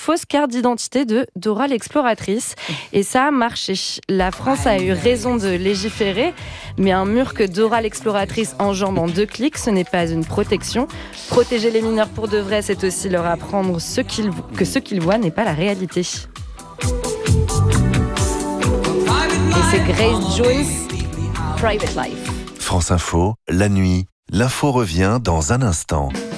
fausse carte d'identité de Dora l'exploratrice. Et ça a marché. La France a eu raison de légiférer, mais un mur que Dora l'exploratrice enjambe en 2 clics, ce n'est pas une protection. Protéger les mineurs pour de vrai, c'est aussi leur apprendre que ce qu'ils voient n'est pas la réalité. Et c'est Grace Jones, Private Life. France Info, la nuit, l'info revient dans un instant.